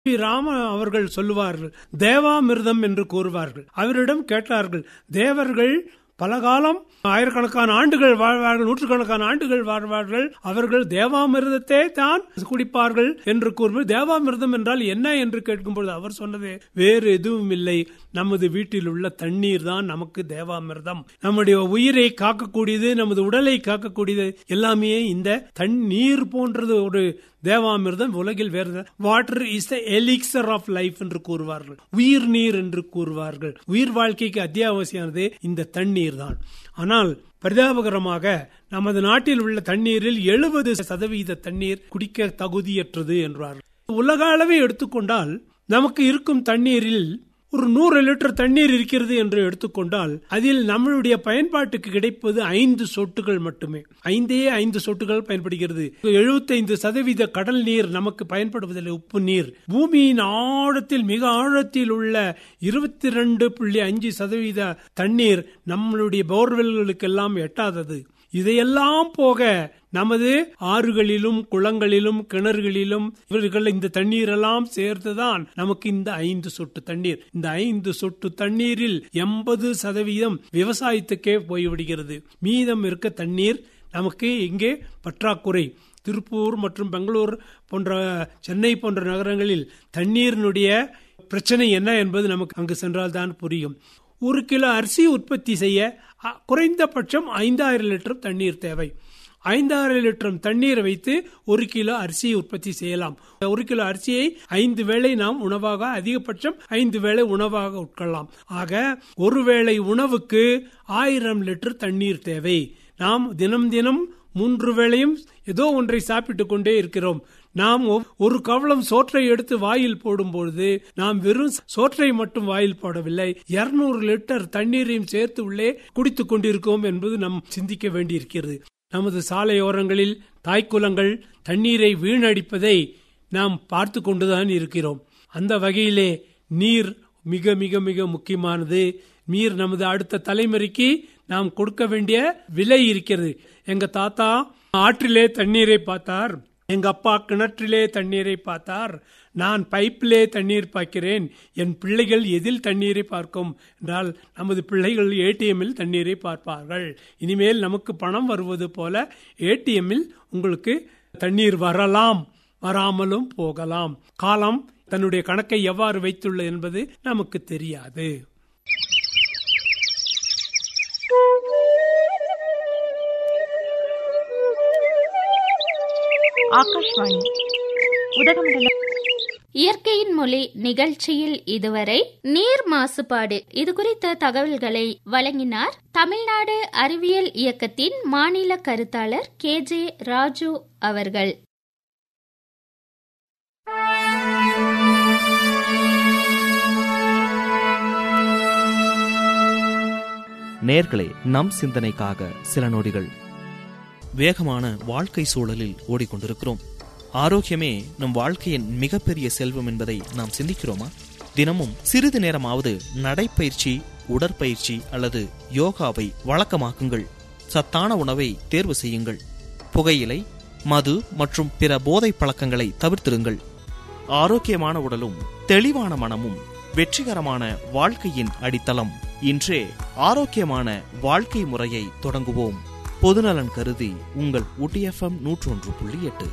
ராம அவர்கள் சொல்லுவார்கள், தேவாமிர்தம் என்று கூறுவார்கள். அவரிடம் கேட்டார்கள், தேவர்கள் பல காலம் ஆயிரக்கணக்கான ஆண்டுகள் வாழ்வார்கள், நூற்றுக்கணக்கான ஆண்டுகள் வாழ்வார்கள், அவர்கள் தேவாமிர்தத்தை தான் குடிப்பார்கள் என்று கூறும்போது, தேவாமிர்தம் என்றால் என்ன என்று கேட்கும்போது அவர் சொன்னது வேறு எதுவும் இல்லை, நமது வீட்டில் உள்ள தண்ணீர் தான் நமக்கு தேவாமிர்தம். நம்முடைய உயிரை காக்கக்கூடியது, நமது உடலை காக்கக்கூடியது எல்லாமே இந்த தண்ணீர் போன்றது. ஒரு தேவாமிர்தம் உலகில் வேறு. Water is the elixir of life என்று கூறுவார்கள், உயிர் நீர் என்று கூறுவார்கள். உயிர் வாழ்க்கைக்கு அத்தியாவசியமானது இந்த தண்ணீர் தான். ஆனால் பரிதாபகரமாக நமது நாட்டில் உள்ள தண்ணீரில் 70% தண்ணீர் குடிக்க தகுதியற்றது என்றார்கள். உலக அளவை எடுத்துக்கொண்டால் நமக்கு இருக்கும் தண்ணீரில் ஒரு 100 லிட்டர் தண்ணீர் இருக்கிறது என்று எடுத்துக்கொண்டால் அதில் நம்மளுடைய பயன்பாட்டுக்கு கிடைப்பது 5 சொட்டுகள் மட்டுமே. 5 சொட்டுகள் பயன்படுகிறது. 75% கடல் நீர் நமக்கு பயன்படுவதில்லை, உப்பு நீர். பூமியின் ஆழத்தில், மிக ஆழத்தில் உள்ள 22.5% தண்ணீர் நம்மளுடைய போர்வெல்களுக்கெல்லாம் எட்டாதது. இதையெல்லாம் போக நமது ஆறுகளிலும் குளங்களிலும் கிணறுகளிலும் இவர்கள் இந்த தண்ணீரெல்லாம் சேர்த்துதான் நமக்கு இந்த 5 சொட்டு தண்ணீர். இந்த 5 சொட்டு தண்ணீரில் 80% விவசாயத்துக்கே போய்விடுகிறது. மீதம் இருக்க தண்ணீர் நமக்கு இங்கே பற்றாக்குறை. திருப்பூர் மற்றும் பெங்களூர் போன்ற, சென்னை போன்ற நகரங்களில் தண்ணீரினுடைய பிரச்சனை என்ன என்பது நமக்கு அங்கு சென்றால்தான் புரியும். 1 கிலோ அரிசி உற்பத்தி செய்ய குறைந்தபட்சம் 5000 லிட்டர் தண்ணீர் தேவை. 5000 லிட்டர் தண்ணீரை வைத்து 1 கிலோ அரிசியை உற்பத்தி செய்யலாம். 1 கிலோ அரிசியை 5 வேளை நாம் உணவாக, அதிகபட்சம் 5 வேளை உணவாக உட்கொள்ளலாம். ஆக ஒரு வேளை உணவுக்கு 1000 லிட்டர் தண்ணீர் தேவை. நாம் தினம் தினம் 3 வேளையும் ஏதோ ஒன்றை சாப்பிட்டுக் கொண்டே இருக்கிறோம். நாம் ஒரு கவளம் சோற்றை எடுத்து வாயில் போடும்பொழுது நாம் வெறும் சோற்றை மட்டும் வாயில் போடவில்லை, 200 லிட்டர் தண்ணீரையும் சேர்த்து உள்ளே குடித்துக் கொண்டிருக்கோம் என்பது நாம் சிந்திக்க வேண்டியிருக்கிறது. நமது சாலையோரங்களில் தாய்க்குளங்கள் தண்ணீரை வீணடிப்பதை நாம் பார்த்து கொண்டுதான் இருக்கிறோம். அந்த வகையிலே நீர் மிக மிக மிக முக்கியமானது. நீர் நமது அடுத்த தலைமுறைக்கு நாம் கொடுக்க வேண்டிய விலை இருக்கிறது. எங்க தாத்தா ஆற்றிலே தண்ணீரை பார்த்தார், எங்க அப்பா கிணற்றிலே தண்ணீரை பார்த்தார், நான் பைப்பிலே தண்ணீர் பார்க்கிறேன், என் பிள்ளைகள் எதில் தண்ணீரை பார்க்கும் என்றால் நமது பிள்ளைகள் ஏடிஎம்மில் தண்ணீரை பார்ப்பார்கள். இனிமேல் நமக்கு பணம் வருவது போல ஏடிஎம்மில் உங்களுக்கு தண்ணீர் வரலாம், வராமலும் போகலாம். காலம் தன்னுடைய கணக்கை எவ்வாறு வைத்துள்ளது என்பது நமக்கு தெரியாது. ஆகாஷ்வாணி உதகமண்டலம் இயற்கையின் மொழி நிகழ்ச்சியில் இதுவரை நீர் மாசுபாடு இது குறித்த தகவல்களை வழங்கினார் தமிழ்நாடு அறிவியல் இயக்கத்தின் மாநில கருத்தாளர் KJ ராஜு அவர்கள். நேர்களே, நம் சிந்தனைக்காக சில நொடிகள். வேகமான வாழ்க்கை சூழலில் ஓடிக்கொண்டிருக்கிறோம். ஆரோக்கியமே நம் வாழ்க்கையின் மிகப்பெரிய செல்வம் என்பதை நாம் சிந்திக்கிறோமா? தினமும் சிறிது நேரமாவது நடைப்பயிற்சி, உடற்பயிற்சி அல்லது யோகாவை வழக்கமாக்குங்கள். சத்தான உணவை தேர்வு செய்யுங்கள். புகையிலை, மது மற்றும் பிற போதை பழக்கங்களை தவிர்த்திருங்கள். ஆரோக்கியமான உடலும் தெளிவான மனமும் வெற்றிகரமான வாழ்க்கையின் அடித்தளம். இன்றே ஆரோக்கியமான வாழ்க்கை முறையை தொடங்குவோம். பொதுநலன் கருதி உங்கள் ஊட்டி FM 101.8.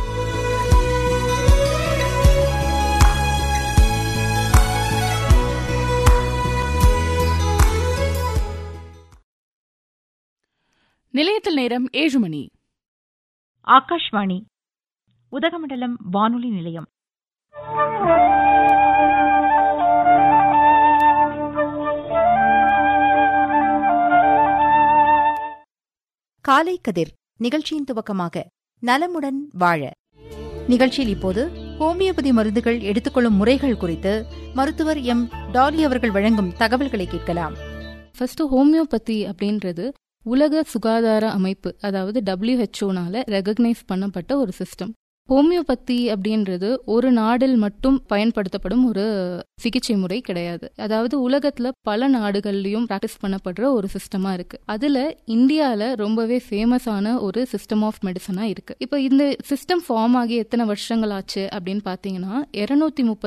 நிலையத்தில் நேரம் 7 மணி. ஆகாஷ்வாணி உதகமண்டலம் வானொலி நிலையம். காலை கதிர் நிகழ்ச்சியின் துவக்கமாக நலமுடன் வாழ நிகழ்ச்சியில் இப்போது ஹோமியோபதி மருந்துகள் எடுத்துக்கொள்ளும் முறைகள் குறித்து மருத்துவர் எம் டாலி அவர்கள் வழங்கும் தகவல்களை கேட்கலாம். ஃபர்ஸ்ட், ஹோமியோபதி அப்படின்றது உலக சுகாதார அமைப்பு, அதாவது WHO-னால ரெகக்னைஸ் பண்ணப்பட்ட ஒரு சிஸ்டம். ஹோமியோபதி அப்படின்றது ஒரு நாடில் மட்டும் பயன்படுத்தப்படும் ஒரு சிகிச்சை முறை கிடையாது. அதாவது உலகத்துல பல நாடுகள்லயும் பிராக்டிஸ் பண்ணப்படுற ஒரு சிஸ்டமா இருக்கு. அதுல இந்தியால ரொம்பவே ஃபேமஸான ஒரு சிஸ்டம் ஆஃப் மெடிசனா இருக்கு. இப்ப இந்த சிஸ்டம் ஃபார்ம் ஆகி எத்தனை வருஷங்கள் ஆச்சு அப்படின்னு பாத்தீங்கன்னா 230